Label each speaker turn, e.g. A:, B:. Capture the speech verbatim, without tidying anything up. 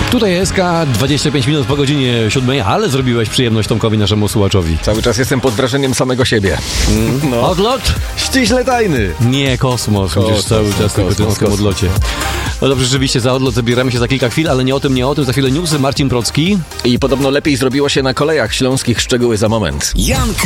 A: Tutaj S K, dwadzieścia pięć minut po godzinie siódmej, ale zrobiłeś przyjemność Tomkowi, naszemu słuchaczowi.
B: Cały czas jestem pod wrażeniem samego siebie.
A: Mm. No. Odlot?
B: Ściśle tajny.
A: Nie, kosmos,
B: kosmos
A: będziesz cały czas tylko ty na tym odlocie. No dobrze, rzeczywiście za odlot zabieramy się za kilka chwil, ale nie o tym, nie o tym. Za chwilę newsy, Marcin Procki.
B: I podobno lepiej zrobiło się na kolejach śląskich, szczegóły za moment.
C: Jan